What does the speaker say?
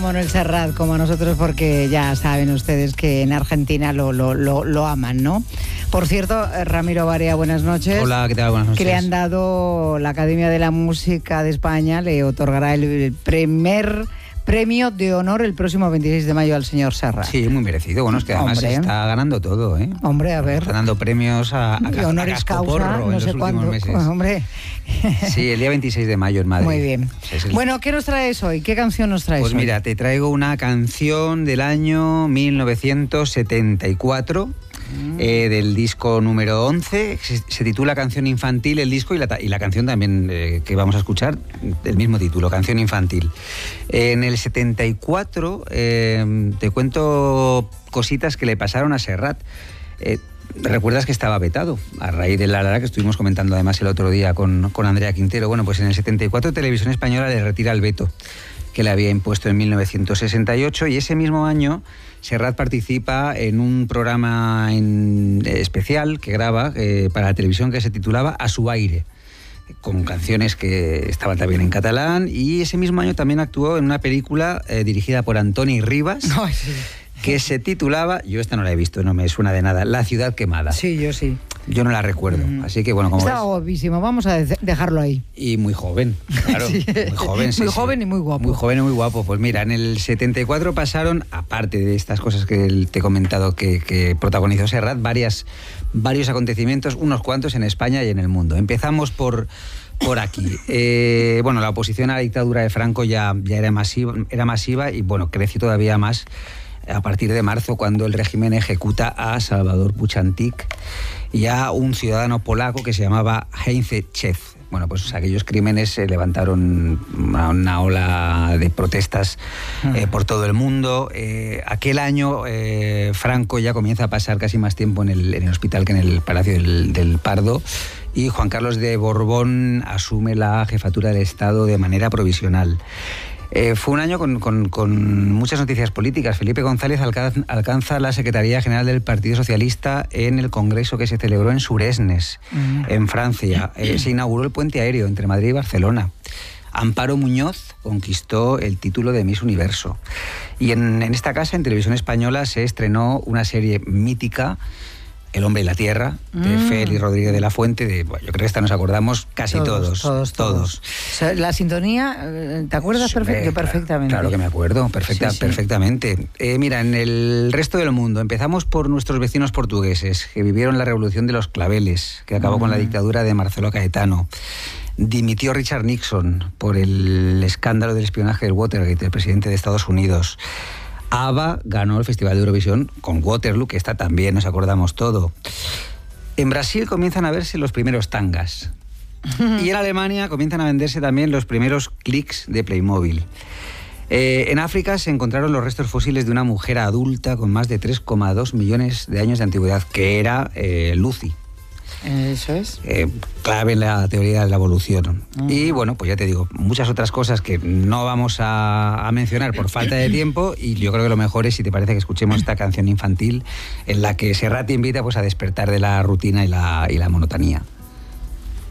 Manuel Serrat como a nosotros, porque ya saben ustedes que en Argentina lo aman, ¿no? Por cierto, Ramiro Barea, buenas noches. Hola, ¿qué tal? Buenas noches. Que le han dado la Academia de la Música de España, le otorgará el primer premio de honor el próximo 26 de mayo al señor Serrat. Sí, muy merecido. Bueno, es que además está ganando todo, ¿eh? Hombre, a ver. Está dando premios a honoris causa, no sé cuándo. Hombre. Sí, el día 26 de mayo en Madrid. Muy bien. Bueno, ¿qué nos traes hoy? ¿Qué canción nos traes hoy? Pues mira, te traigo una canción del año 1974. Del disco número 11, se titula Canción Infantil el disco, y la canción también que vamos a escuchar, del mismo título, Canción Infantil. En el 74 te cuento cositas que le pasaron a Serrat. ¿Recuerdas que estaba vetado? A raíz de la que estuvimos comentando además el otro día con Andrea Quintero. Bueno, pues en el 74 Televisión Española le retira el veto que le había impuesto en 1968, y ese mismo año Serrat participa en un programa especial que graba para la televisión, que se titulaba A su aire, con canciones que estaban también en catalán, y ese mismo año también actuó en una película dirigida por Antoni Rivas. Ay, sí. Que se titulaba, yo esta no la he visto, no me suena de nada, La ciudad quemada. Sí, yo sí. Yo no la recuerdo, así que bueno, como Estaba guapísimo, vamos a dejarlo ahí. Y muy joven, claro, sí. Muy joven, sí. Muy joven y muy guapo. Muy joven y muy guapo. Pues mira, en el 74 pasaron, aparte de estas cosas que te he comentado que protagonizó Serrat, varios acontecimientos, unos cuantos en España y en el mundo. Empezamos por aquí. Bueno, la oposición a la dictadura de Franco ya era masiva y bueno, creció todavía más a partir de marzo, cuando el régimen ejecuta a Salvador Puchantik y a un ciudadano polaco que se llamaba Heinz Cech. Bueno, pues aquellos crímenes levantaron una ola de protestas por todo el mundo. Aquel año Franco ya comienza a pasar casi más tiempo en el hospital que en el Palacio del Pardo, y Juan Carlos de Borbón asume la jefatura del Estado de manera provisional. Fue un año con muchas noticias políticas. Felipe González alcanza la Secretaría General del Partido Socialista en el congreso que se celebró en Suresnes, en Francia. Se inauguró el puente aéreo entre Madrid y Barcelona. Amparo Muñoz conquistó el título de Miss Universo. Y en esta casa, en Televisión Española, se estrenó una serie mítica, El hombre y la tierra, de Félix Rodríguez de la Fuente. Yo creo que esta nos acordamos casi todos. O sea, la sintonía, ¿te acuerdas? Perfectamente. Claro que me acuerdo, perfectamente. Mira, en el resto del mundo, empezamos por nuestros vecinos portugueses, que vivieron la revolución de los claveles, que acabó con la dictadura de Marcelo Caetano. Dimitió Richard Nixon por el escándalo del espionaje del Watergate, el presidente de Estados Unidos. ABBA ganó el Festival de Eurovisión con Waterloo, que esta también nos acordamos todo. En Brasil comienzan a verse los primeros tangas. Y en Alemania comienzan a venderse también los primeros clics de Playmobil. En África se encontraron los restos fósiles de una mujer adulta con más de 3,2 millones de años de antigüedad, que era Lucy. Eso es. Clave en la teoría de la evolución. Y bueno, pues ya te digo, muchas otras cosas que no vamos a mencionar por falta de tiempo, y yo creo que lo mejor es, si te parece, que escuchemos esta canción infantil en la que Serrat te invita pues a despertar de la rutina y la monotonía.